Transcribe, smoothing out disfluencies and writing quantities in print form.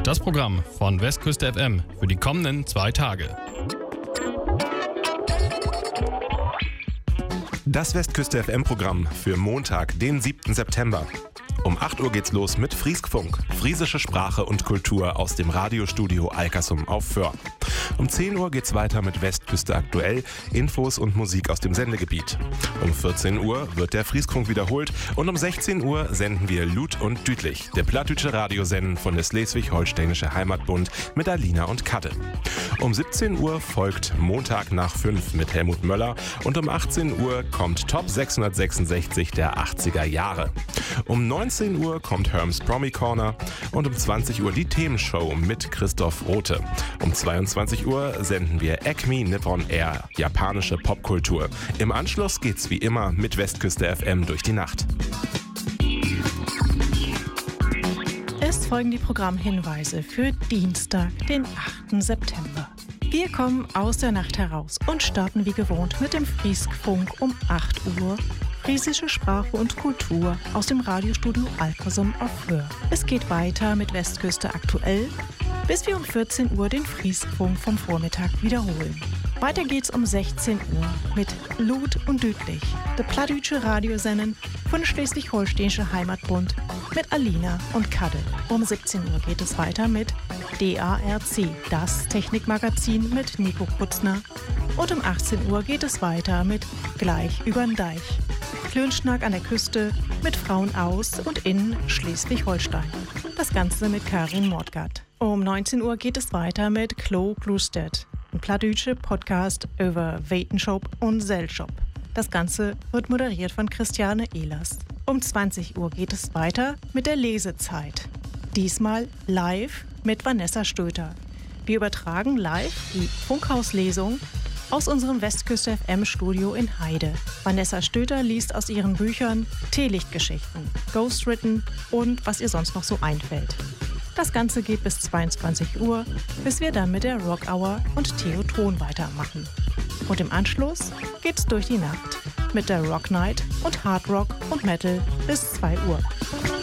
Das Programm von Westküste FM für die kommenden 2 Tage. Das Westküste FM-Programm für Montag, den 7. September. Um 8 Uhr geht's los mit Frieskfunk, friesische Sprache und Kultur aus dem Radiostudio Alkersum auf Föhr. Um 10 Uhr geht's weiter mit Westküste aktuell, Infos und Musik aus dem Sendegebiet. Um 14 Uhr wird der Frieskfunk wiederholt und um 16 Uhr senden wir Lut und Dütlich, der plattdütsche Radiosenden von der Schleswig-Holsteinische Heimatbund mit Alina und Kadde. Um 17 Uhr folgt Montag nach 5 mit Helmut Möller und um 18 Uhr kommt Top 666 der 80er Jahre. Um 19 Uhr kommt Herms Promi Corner und um 20 Uhr die Themenshow mit Christoph Rothe. Um 22 Uhr senden wir Acme Nippon Air, japanische Popkultur. Im Anschluss geht's wie immer mit Westküste FM durch die Nacht. Es folgen die Programmhinweise für Dienstag, den 8. September. Wir kommen aus der Nacht heraus und starten wie gewohnt mit dem Frieskfunk um 8 Uhr. Friesische Sprache und Kultur aus dem Radiostudio Alkersum auf Föhr. Es geht weiter mit Westküste aktuell, bis wir um 14 Uhr den Frieskfunk vom Vormittag wiederholen. Weiter geht's um 16 Uhr mit Lut und Dütlich, der plattdütsche Radiosenden von Schleswig-Holsteinische Heimatbund mit Alina und Kadde. Um 17 Uhr geht es weiter mit DARC, das Technikmagazin mit Nico Kutzner. Und um 18 Uhr geht es weiter mit Gleich übern Deich. Klönschnack an der Küste mit Frauen aus und in Schleswig-Holstein. Das Ganze mit Karin Mordgard. Um 19 Uhr geht es weiter mit Klo Glustedt, ein plattdütsche Podcast über Wetenschop und Selschop. Das Ganze wird moderiert von Christiane Ehlers. Um 20 Uhr geht es weiter mit der Lesezeit. Diesmal live mit Vanessa Stöter. Wir übertragen live die Funkhauslesung aus unserem Westküste FM Studio in Heide. Vanessa Stöter liest aus ihren Büchern Teelichtgeschichten, Ghostwritten und was ihr sonst noch so einfällt. Das Ganze geht bis 22 Uhr, bis wir dann mit der Rock Hour und Theotron weitermachen. Und im Anschluss geht's durch die Nacht mit der Rock Night und Hard Rock und Metal bis 2 Uhr.